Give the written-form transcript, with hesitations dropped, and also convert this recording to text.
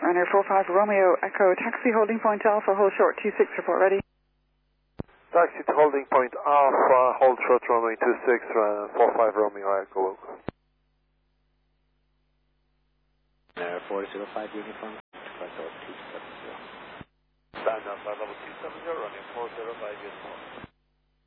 Runner 45 Romeo Echo, taxi holding point Alpha, hold short 26, report ready. Taxi to holding point Alpha, hold short runway 26, 45 Romeo Echo. 405 uniform, Stand up, level 270, running 405 uniform.